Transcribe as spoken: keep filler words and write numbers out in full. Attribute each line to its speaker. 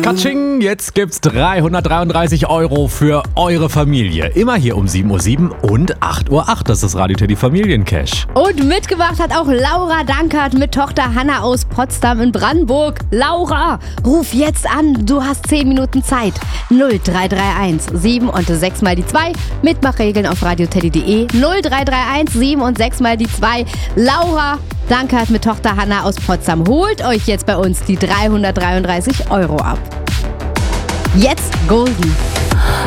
Speaker 1: Katsching, jetzt gibt's dreihundertdreiunddreißig Euro für eure Familie. Immer hier um sieben Uhr sieben und acht Uhr acht. Das ist Radio Teddy Familiencash.
Speaker 2: Und mitgemacht hat auch Laura Dankert mit Tochter Hanna aus Potsdam in Brandenburg. Laura, ruf jetzt an. Du hast zehn Minuten Zeit. null drei drei eins sieben und sechs mal die zwei. Mitmachregeln auf radioteddy punkt de. null drei drei eins sieben und sechs mal die zwei. Laura Dankert mit Tochter Hanna aus Potsdam. Holt euch jetzt bei uns die dreihundertdreiunddreißig Euro ab. Jetzt Golden.